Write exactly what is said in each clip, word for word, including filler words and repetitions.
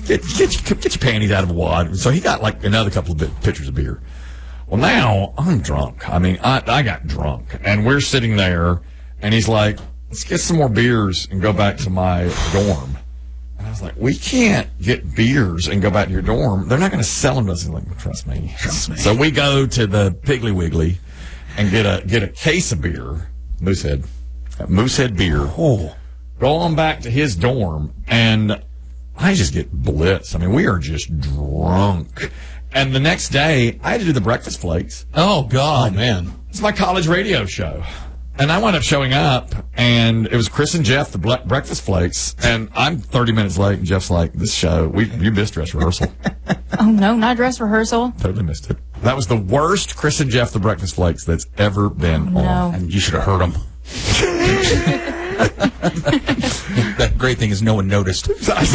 get, get, your, get your panties out of a wad. So he got like another couple of bit, pitchers of beer. Well, now I'm drunk. I mean, I, I got drunk, and we're sitting there, and he's like, let's get some more beers and go back to my dorm. And I was like, we can't get beers and go back to your dorm. They're not going to sell them to us. He's like, trust me. Trust me. So we go to the Piggly Wiggly and get a get a case of beer, Moosehead, Moosehead beer. Oh. Go on back to his dorm, and I just get blitzed. I mean, we are just drunk. And the next day, I had to do the Breakfast Flakes. Oh, God, man. It's my college radio show. And I wound up showing up, and it was Chris and Jeff, the Ble- Breakfast Flakes, and I'm thirty minutes late, and Jeff's like, this show, we you missed dress rehearsal. Oh, no, not dress rehearsal. Totally missed it. That was the worst Chris and Jeff, the Breakfast Flakes that's ever been oh, on. No. And you should have heard them. That great thing is no one noticed. I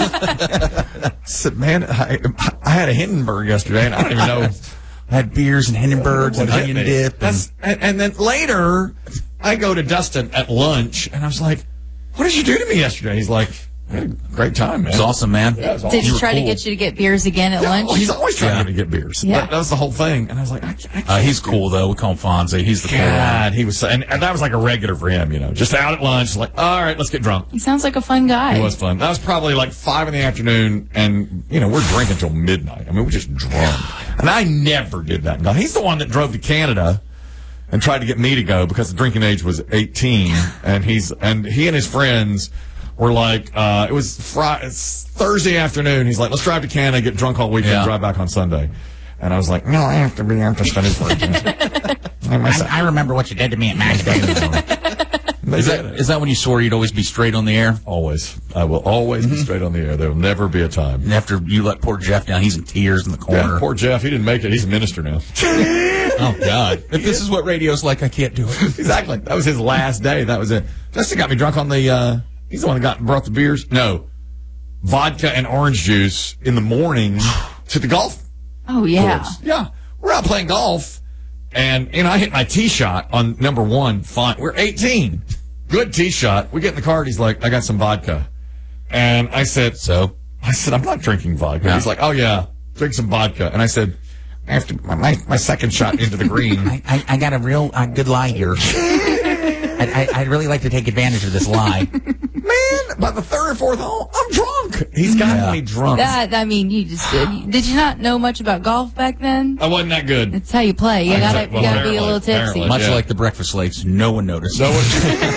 said, man, I, I had a Hindenburg yesterday, and I don't even know. I had beers and Hindenburgs and onion dip. And, That's, and, and then later, I go to Dustin at lunch, and I was like, what did you do to me yesterday? He's like, I had a great time, man. It was awesome, man. Yeah, it was awesome. Did he You try cool. to get you to get beers again at Yeah, lunch? well, he's always trying Yeah. to get me to get beers. Yeah. That, that was the whole thing. And I was like, I, I can't Uh, he's do cool, though. We call him Fonzie. He's the cool one. God, he was, so, and, and that was like a regular for him, you know, just out at lunch, like, all right, let's get drunk. He sounds like a fun guy. It was fun. That was probably like five in the afternoon, and, you know, we're drinking till midnight. I mean, we're just drunk. And I never did that. God, he's the one that drove to Canada and tried to get me to go because the drinking age was eighteen, and he's, and he and his friends were like, uh, it was Friday, it's Thursday afternoon. He's like, let's drive to Canada, get drunk all weekend, Yeah. drive back on Sunday. And I was like, no, I have to be, I have to study for it. I, I remember what you did to me at Match Day. Is that, is that when you swore you'd always be straight on the air? Always. I will always Mm-hmm. be straight on the air. There will never be a time. And after you let poor Jeff down, he's in tears in the corner. Yeah, poor Jeff. He didn't make it. He's a minister now. Oh, God. If this is what radio's like, I can't do it. Exactly. That was his last day. That was it. Justin got me drunk on the, uh, he's the one that got brought the beers. No. Vodka and orange juice in the morning to the golf Oh, yeah. course. Yeah. We're out playing golf, and, you know, I hit my tee shot on number one. Fine. We're eighteen. Good tee shot. We get in the car, and he's like, I got some vodka. And I said, So? I said, I'm not drinking vodka. Yeah. He's like, oh, yeah, drink some vodka. And I said, after my, my second shot into the green. I, I, I got a real uh, good lie here. I, I, I'd really like to take advantage of this lie. Man, by the third or fourth hole, I'm drunk. He's got Yeah. me drunk. That, I mean, you just did. Did you not know much about golf back then? I wasn't that good. That's how you play. You I gotta, said, well, you gotta be a apparently- little tipsy. apparently. Much Yeah. like the Breakfast Flakes, no one noticed. No one.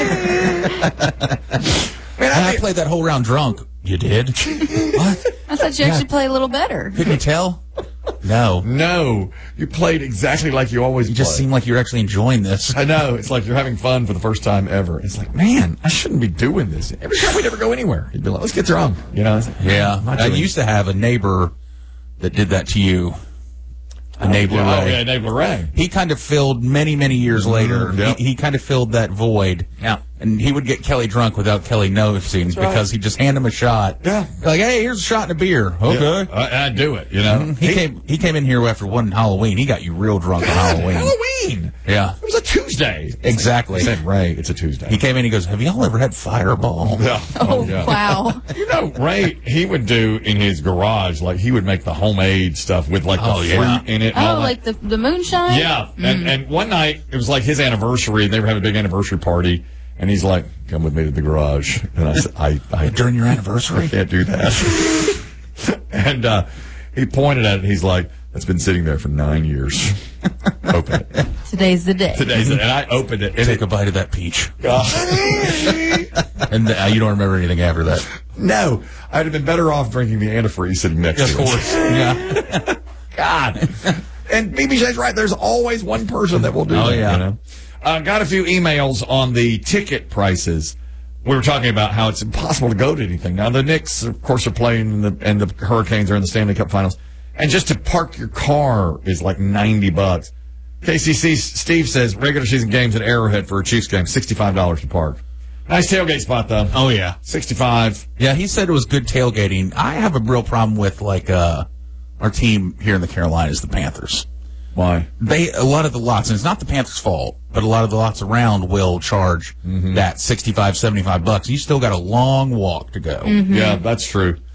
Man, And I, I played that whole round drunk. You did? What? I thought you actually play a little better. Couldn't you tell? No. no, you played exactly like you always You just play. seem like you're actually enjoying this. I know. It's like you're having fun for the first time ever. It's like, man, I shouldn't be doing this. Every time we'd ever go anywhere, he'd be like, let's get drunk. You know? It's like, Yeah. I'm not I doing used to have a neighbor that did that to you. A neighbor Yeah, oh, Ray. yeah, Neighbor Ray. He kind of filled many, many years later. yep. He, he kind of filled that void. Yeah. And he would get Kelly drunk without Kelly noticing right. because he'd just hand him a shot. Yeah. Like, hey, here's a shot and a beer. Okay. Yeah, I, I'd do it, you know? He, came. He came in here after one Halloween. He got you real drunk on Halloween. Halloween. Yeah. It was a Tuesday. It's Exactly. Like, I said, Ray, it's a Tuesday. He came in. He goes, "Have y'all ever had Fireball?" yeah. Oh, yeah. wow. You know, Ray, he would do in his garage, like, he would make the homemade stuff with, like, the Oh, fruit yeah. in it. And all Oh, that. like the, the moonshine? Yeah. And, and one night, it was like his anniversary, and they were having a big anniversary party, and he's like, come with me to the garage. And I said, I, I, During your I anniversary? can't do that. And uh, he pointed at it, and he's like, that's been sitting there for nine years. Open it. Today's the day. Today's it. And I opened it, and Take it, a bite of that peach. uh, And uh, you don't remember anything after that. no, I'd have been better off drinking the antifreeze sitting next to Of it. course. Yeah. God. And B B J's right. There's always one person that will do Oh, that. yeah. You know? uh, got a few emails on the ticket prices. We were talking about how it's impossible to go to anything. Now, the Knicks, of course, are playing, and the, and the Hurricanes are in the Stanley Cup Finals. And just to park your car is like ninety bucks. K C C Steve says regular season games at Arrowhead for a Chiefs game, sixty-five dollars to park. Nice tailgate spot, though. Oh, yeah. sixty-five. Yeah, he said it was good tailgating. I have a real problem with, like, uh, our team here in the Carolinas, the Panthers. Why? They a lot of the lots, and it's not the Panthers' fault, but a lot of the lots around will charge that sixty-five, seventy-five bucks. You still got a long walk to go. Yeah, that's true.